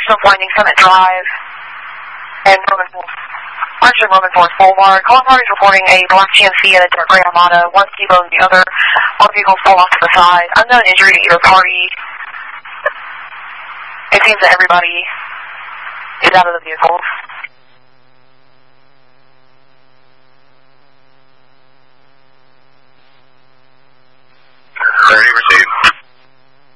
Smoke Winding, Summit Drive, and Roman Ford Boulevard. Calling parties reporting a black GMC and a dark gray Armada, one T-bone the other. All vehicles fall off to the side. Unknown injury to either party. It seems that everybody is out of the vehicles.